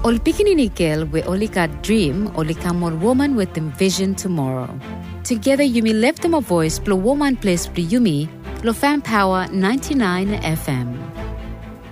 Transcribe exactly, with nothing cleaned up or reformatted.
Ol pikininikel we olika dream olika more woman with them vision tomorrow. Together you may lift them a voice, blow woman place for Yumi, Lo Fan Power ninety-nine F M.